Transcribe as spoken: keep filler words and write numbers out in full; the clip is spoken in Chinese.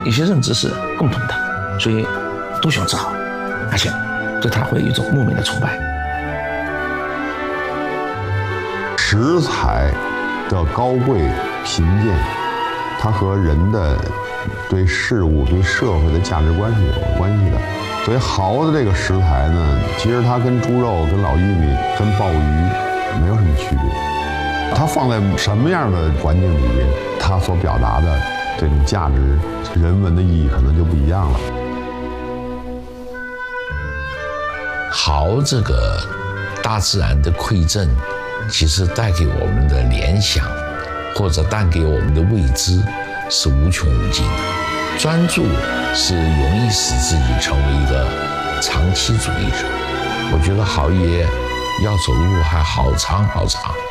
一些认知是共同的，所以都喜欢吃好，而且对他会有一种莫名的崇拜。 食材的高贵贫贱，它和人的对事物、对社会的价值观是有关系的。所以蚝的这个食材呢，其实它跟猪肉、跟老玉米、跟鲍鱼没有什么区别。它放在什么样的环境里，它所表达的这种价值、人文的意义可能就不一样了。 蚝这个大自然的馈赠，其实带给我们的联想，或者带给我们的未知，是无穷无尽的。专注是容易使自己成为一个长期主义者。我觉得豪爷要走路还好长好长。